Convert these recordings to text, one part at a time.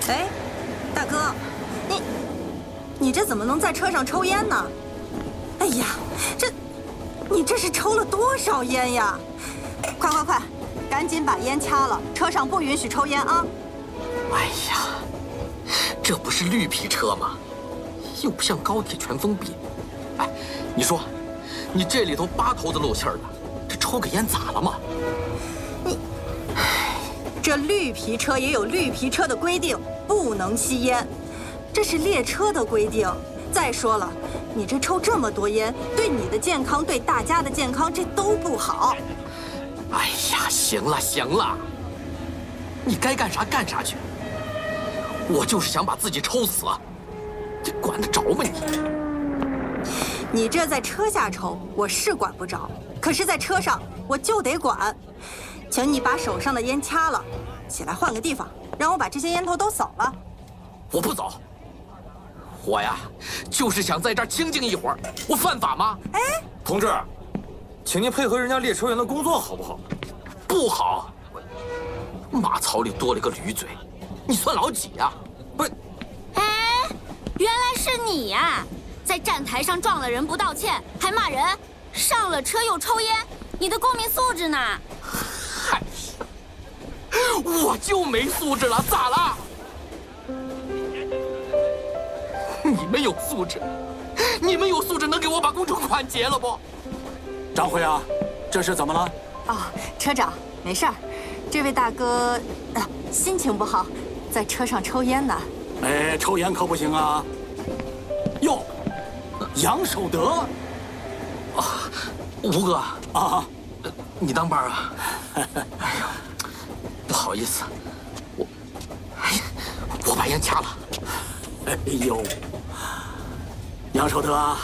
哎，大哥，你这怎么能在车上抽烟呢？哎呀，你这是抽了多少烟呀？快，赶紧把烟掐了，车上不允许抽烟啊！ 哎呀，这不是绿皮车吗？又不像高铁全封闭。哎，你说，你这里头8头子漏气儿的，这抽个烟咋了嘛？ 这绿皮车也有绿皮车的规定，不能吸烟，这是列车的规定。再说了，你这抽这么多烟，对你的健康，对大家的健康，这都不好。 哎呀，行了，你该干啥干啥去。我就是想把自己抽死，这管得着吗你？ 你这在车下抽，我是管不着，可是在车上我就得管。请你把手上的烟掐了，起来换个地方，让我把这些烟头都扫了。 我不走，我呀，就是想在这儿清静一会儿。我犯法吗？ 哎， 同志，请您配合人家列车员的工作好不好？ 不好，马槽里多了个驴嘴，你算老几呀？不是， 哎，原来是你呀！在站台上撞了人不道歉，还骂人，上了车又抽烟，你的公民素质呢？ 嗨，我就没素质了，咋了？你们有素质，能给我把工程款结了不？ 张辉啊，这是怎么了？ 哦，车长，没事儿，这位大哥，心情不好，在车上抽烟呢。 哎，抽烟可不行啊！哟，杨守德， 啊，吴哥啊， 你当班啊？哎呀，不好意思，我把烟掐了。 哎呦，杨守德啊，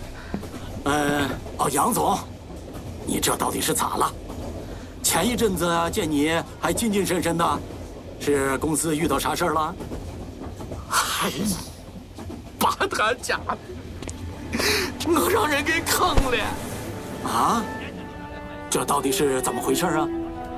杨总，你这到底是咋了？前一阵子见你还精精神神的，是公司遇到啥事儿了？ 哎，八坛家的，我让人给坑了。 啊？这到底是怎么回事啊？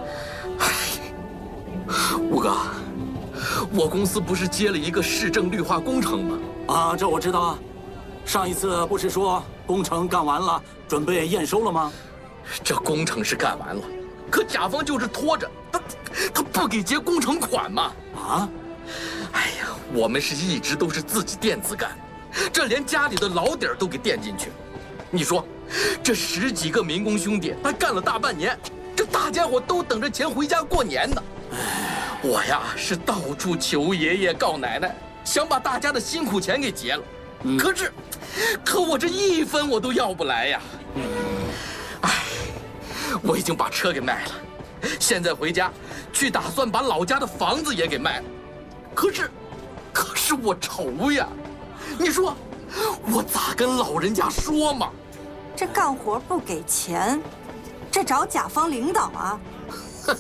吴哥，我公司不是接了一个市政绿化工程吗？ 啊，这我知道啊。上一次不是说工程干完了，准备验收了吗？ 这工程是干完了，可甲方就是拖着，他不给结工程款嘛。 啊？ 哎呀，我们是一直都是自己垫资干，这连家里的老底儿都给垫进去。你说，这10几个民工兄弟，他干了大半年，这大家伙都等着钱回家过年呢。我呀是到处求爷爷告奶奶，想把大家的辛苦钱给结了。可我这1分我都要不来呀。哎，我已经把车给卖了，现在回家去打算把老家的房子也给卖了。可是我愁呀，你说我咋跟老人家说嘛？ 这干活不给钱，这找甲方领导啊！